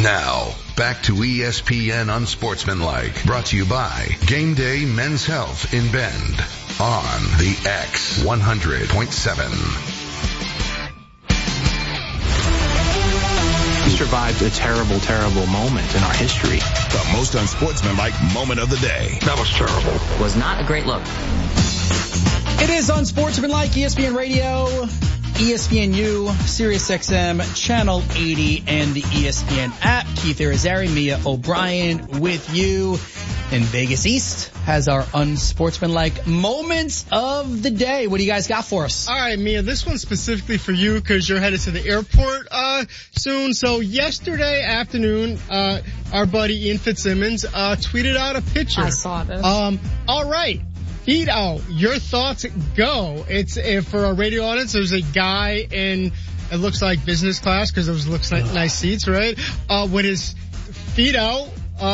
Now, back to ESPN Unsportsmanlike, brought to you by Game Day Men's Health in Bend on the X 100.7. We survived a terrible, terrible moment in our history. The most unsportsmanlike moment of the day. That was terrible. Was not a great look. It is Unsportsmanlike, ESPN Radio, ESPNU, SiriusXM, Channel 80, and the ESPN app. Keith Irizarry, Mia O'Brien with you. In Vegas East has our unsportsmanlike moments of the day. What do you guys got for us? All right, Mia, this one's specifically for you because you're headed to the airport soon. So yesterday afternoon, our buddy Ian Fitzsimmons tweeted out a picture. I saw this. All right. Ito, your thoughts go. It's for our radio audience. There's a guy in, it looks like business class because those looks like nice seats, right? With his feet out,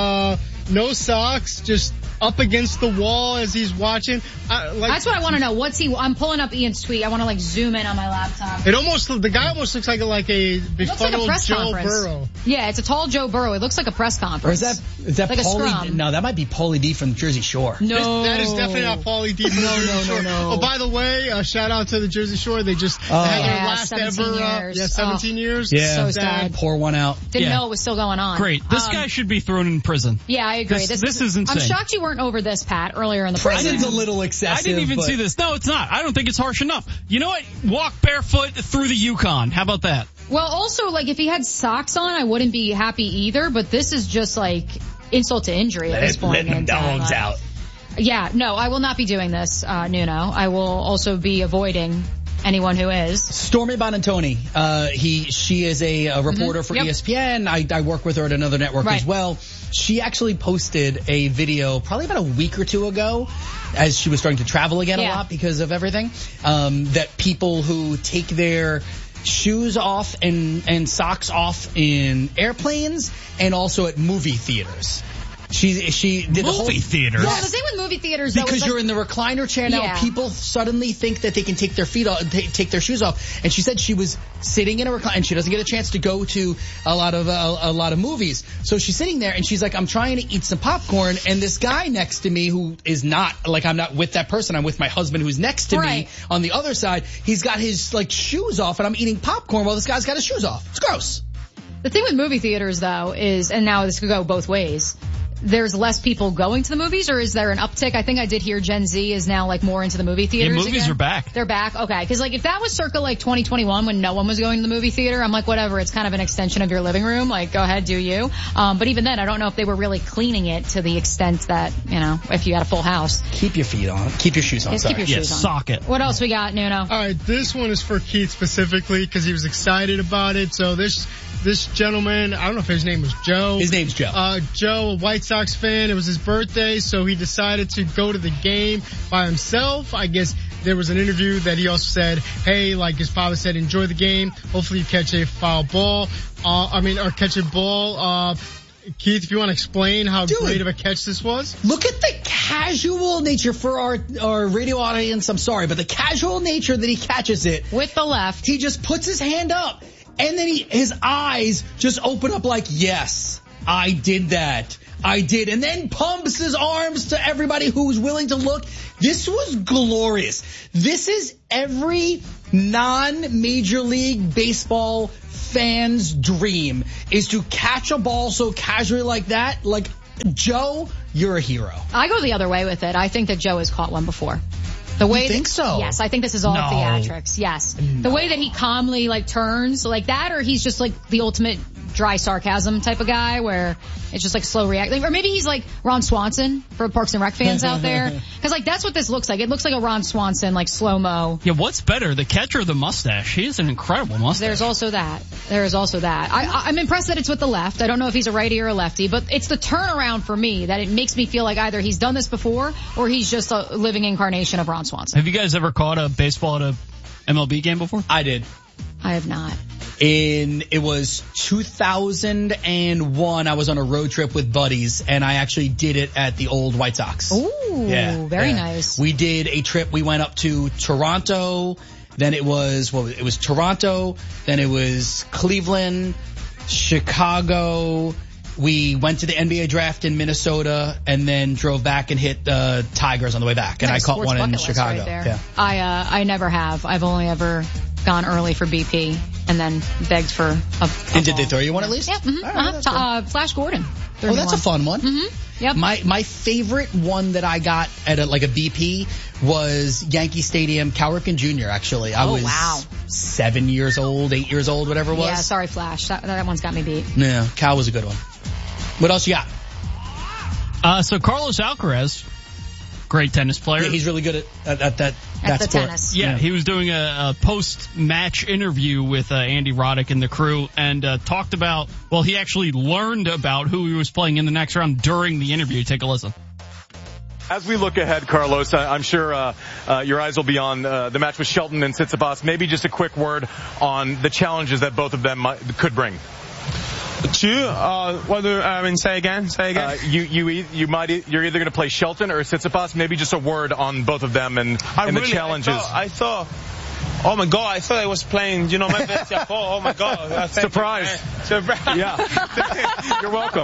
no socks, just up against the wall as he's watching. That's what I want to know. I'm pulling up Ian's tweet. I want to zoom in on my laptop. The guy almost looks like a befuddled Joe Burrow. Yeah, it's a tall Joe Burrow. It looks like a press conference. Or is that like Paulie? No, that might be Paulie D from Jersey Shore. No. That is definitely not Paulie D from Jersey Shore. No. Oh, by the way, shout out to the Jersey Shore. They just had their last 17 ever, years. 17 years. Yeah. So sad. Pour one out. Didn't know it was still going on. Great. This guy should be thrown in prison. Yeah, I agree. This is insane. I'm shocked you weren't over this, Pat, earlier in the program. Prison's a little excessive. I didn't even see this. No, it's not. I don't think it's harsh enough. You know what? Walk barefoot through the Yukon. How about that? Well, also, if he had socks on, I wouldn't be happy either, but this is just insult to injury at this point. Letting them dogs out. Yeah, no, I will not be doing this, Nuno. I will also be avoiding anyone who is. Stormy Bonantoni. She is a reporter for ESPN. I work with her at another network as well. She actually posted a video probably about a week or two ago as she was starting to travel again a lot because of everything, that people who take their shoes off and socks off in airplanes and also at movie theaters. She did the whole movie theaters. Well, the thing with movie theaters, though, because you're in the recliner chair now, people suddenly think that they can take their feet off, take their shoes off. And she said she was sitting in a recliner, and she doesn't get a chance to go to a lot of movies. So she's sitting there, and she's like, "I'm trying to eat some popcorn," and this guy next to me, who is not I'm not with that person, I'm with my husband who's next to me on the other side. He's got his shoes off, and I'm eating popcorn while this guy's got his shoes off. It's gross. The thing with movie theaters, though, is, and now this could go both ways, there's less people going to the movies, or is there an uptick? I think I did hear Gen Z is now more into the movie theaters. Yeah, movies again. are back. They're back. Okay. Cause if that was circa 2021 when no one was going to the movie theater, I'm whatever. It's kind of an extension of your living room. Go ahead, do you. But even then, I don't know if they were really cleaning it to the extent that, if you had a full house. Keep your feet on. Keep your shoes on. Keep your shoes on. Sock it. What else we got, Nuno? All right. This one is for Keith specifically because he was excited about it. So this gentleman, I don't know if his name was Joe. His name's Joe. Joe, a White Sox fan. It was his birthday, so he decided to go to the game by himself. I guess there was an interview that he also said, hey, his father said, enjoy the game. Hopefully you catch a foul ball. Or catch a ball. Keith, if you want to explain how great of a catch this was. Look at the casual nature for our radio audience. I'm sorry, but the casual nature that he catches it. With the left. He just puts his hand up. And then his eyes just open up yes, I did that. I did. And then pumps his arms to everybody who's willing to look. This was glorious. This is every non-Major League Baseball fan's dream, is to catch a ball so casually like that. Joe, you're a hero. I go the other way with it. I think that Joe has caught one before. The way you think so? Yes, I think this is all theatrics. Yes. No. The way that he calmly turns like that, or he's just the ultimate dry sarcasm type of guy where it's just slow react. Or maybe he's Ron Swanson for Parks and Rec fans out there. Cause that's what this looks like. It looks like a Ron Swanson, slow-mo. Yeah, what's better, the catch or the mustache? He has an incredible mustache. There is also that. I'm impressed that it's with the left. I don't know if he's a righty or a lefty, but it's the turnaround for me that it makes me feel like either he's done this before or he's just a living incarnation of Ron Swanson. Have you guys ever caught a baseball at a MLB game before? I did. I have not. It was 2001. I was on a road trip with buddies, and I actually did it at the old White Sox. Ooh, very nice. We did a trip. We went up to Toronto. Then it was Toronto. Then it was Cleveland, Chicago. We went to the NBA draft in Minnesota and then drove back and hit Tigers on the way back. And I caught one in Chicago. Right there. Yeah. I never have. I've only ever gone early for BP and then begged for a And did they throw you one at least? Yeah. Mm-hmm. Right, Flash Gordon. Oh, that's a fun one. Mm-hmm. Yep. My favorite one that I got at a BP was Yankee Stadium, Cal Ripken Jr. Actually, I was 7 years old, 8 years old, whatever it was. Yeah, sorry, Flash. That one's got me beat. Yeah, Cal was a good one. What else you got? So Carlos Alcaraz, great tennis player. Yeah, he's really good at that sport. Tennis. Yeah, he was doing a post-match interview with Andy Roddick and the crew and talked about, well, he actually learned about who he was playing in the next round during the interview. Take a listen. As we look ahead, Carlos, I'm sure your eyes will be on the match with Shelton and Tsitsipas. Maybe just a quick word on the challenges that both of them could bring. What do I mean? Say again. You're either going to play Shelton or Tsitsipas. Maybe just a word on both of them and the challenges. I thought. Oh my God! I thought I was playing. Medvedev. Oh my God! Surprise! Yeah. You're welcome.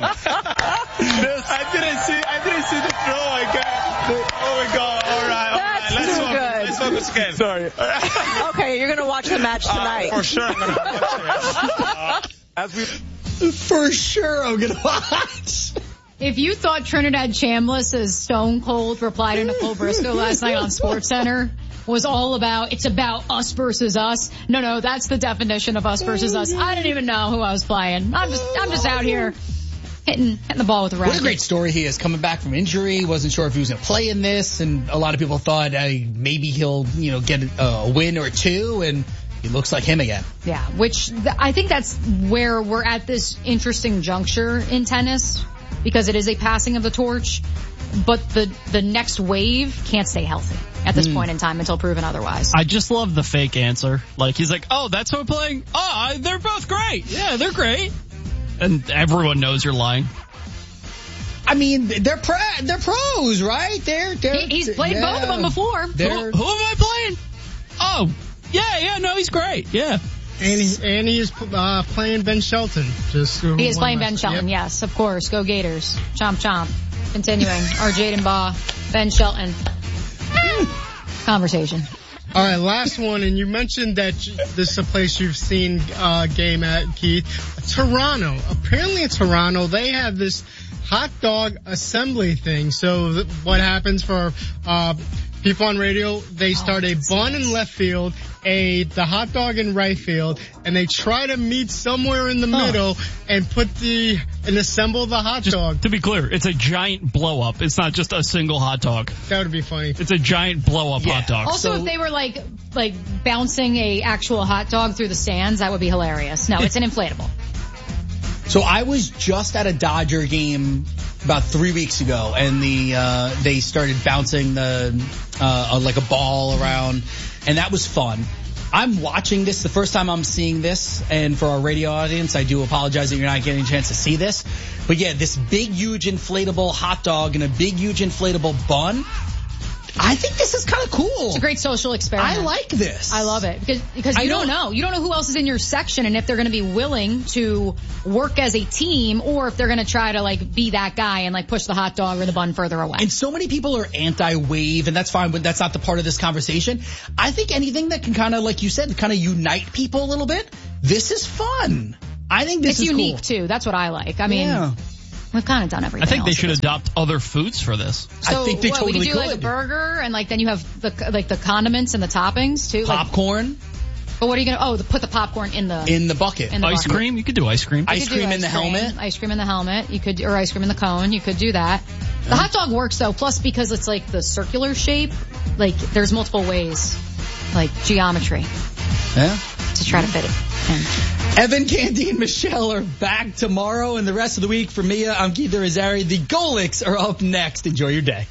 I didn't see the throw. Oh my God! All right. Let's focus again. Sorry. Okay, you're gonna watch the match tonight. For sure, I'm gonna watch it. For sure, I'm gonna watch. If you thought Trinidad Chambliss, as Stone Cold replied to Nicole Briscoe last night on SportsCenter, was all about, it's about us versus us. No, that's the definition of us versus us. I didn't even know who I was playing. I'm just out here hitting the ball with the racket. What a great story he is, coming back from injury. Wasn't sure if he was going to play in this, and a lot of people thought maybe he'll get a win or two, and he looks like him again. Yeah, which I think that's where we're at this interesting juncture in tennis, because it is a passing of the torch, but the next wave can't stay healthy at this point in time until proven otherwise. I just love the fake answer. Like, he's like, oh, that's who I'm playing? Oh, they're both great. Yeah, they're great. And everyone knows you're lying. I mean, they're pros, right? He's played both of them before. Who am I playing? Oh, yeah, no, he's great. Yeah. And he is playing Ben Shelton. He is playing Ben Shelton, yes, of course. Go Gators. Chomp, chomp. Continuing. Our Jaden Baugh, Ben Shelton. Conversation. All right, last one. And you mentioned that this is a place you've seen game at, Keith. Toronto. Apparently in Toronto, they have this hot dog assembly thing. So what happens for people on radio, they start a bun in left field, the hot dog in right field, and they try to meet somewhere in the middle and assemble the hot dog. To be clear, it's a giant blow up. It's not just a single hot dog. That would be funny. It's a giant blow up hot dog. Also, if they were like bouncing a actual hot dog through the stands, that would be hilarious. No, it's an inflatable. So I was just at a Dodger game about 3 weeks ago, and they started bouncing like a ball around, and that was fun. I'm watching this the first time I'm seeing this, and for our radio audience, I do apologize that you're not getting a chance to see this. But yeah, this big, huge inflatable hot dog and a big, huge inflatable bun. I think this is kind of cool. It's a great social experiment. I like this. I love it because you don't know. You don't know who else is in your section and if they're going to be willing to work as a team or if they're going to try to be that guy and push the hot dog or the bun further away. And so many people are anti-wave, and that's fine, but that's not the part of this conversation. I think anything that can kind of, like you said, kind of unite people a little bit, this is fun. I think this is unique cool. too. That's what I like. I mean, we've kind of done everything. I think they should adopt other foods for this. So I think they totally we could do could. a burger and then you have the condiments and the toppings too. Popcorn. But what are you gonna? Put the popcorn in the bucket. Ice cream. You could do ice cream. Ice cream in the helmet. Ice cream in the helmet. You could, or ice cream in the cone. You could do that. The hot dog works though. Plus, because it's the circular shape, there's multiple ways, geometry. Yeah. To try to fit it in. Evan, Candy, and Michelle are back tomorrow, and the rest of the week for Mia, I'm Keith Irizarry. The Golics are up next. Enjoy your day.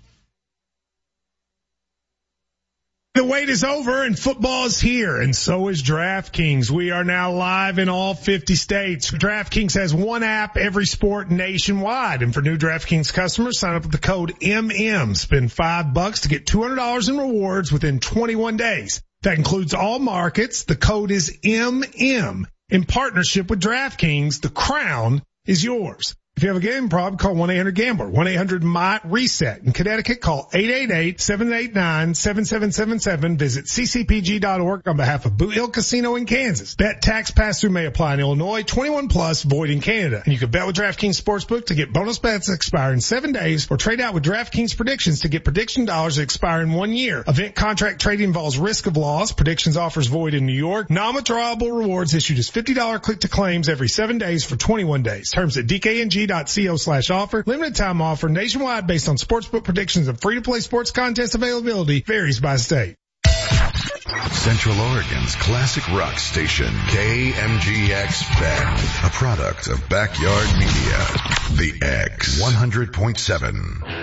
The wait is over and football's here, and so is DraftKings. We are now live in all 50 states. DraftKings has one app, every sport nationwide. And for new DraftKings customers, sign up with the code MM. Spend $5 to get $200 in rewards within 21 days. That includes all markets. The code is MM. In partnership with DraftKings, the crown is yours. If you have a gambling problem, call 1-800-GAMBLER, 1-800-MY-RESET. In Connecticut, call 888-789-7777. Visit ccpg.org on behalf of Boot Hill Casino in Kansas. Bet tax pass-through may apply in Illinois, 21 plus, void in Canada. And you can bet with DraftKings Sportsbook to get bonus bets that expire in 7 days, or trade out with DraftKings Predictions to get prediction dollars that expire in 1 year. Event contract trading involves risk of loss. Predictions offers void in New York. Non-withdrawable rewards issued as $50 click to claims every 7 days for 21 days. Terms at DKNG.co/offer. Limited time offer nationwide based on sportsbook predictions and free-to-play sports contest availability. Varies by state. Central Oregon's classic rock station, KMGX Bend, a product of Backyard Media. The X 100.7.